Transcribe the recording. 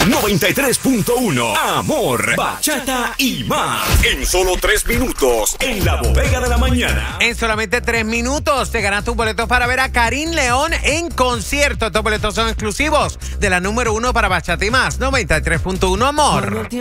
93.1 Amor, Bachata y más. En solo 3 minutos, en la bodega de la mañana. En solamente 3 minutos te ganas tus boletos para ver a Karim León en concierto. Estos boletos son exclusivos de la número 1 para Bachata y más. 93.1 Amor.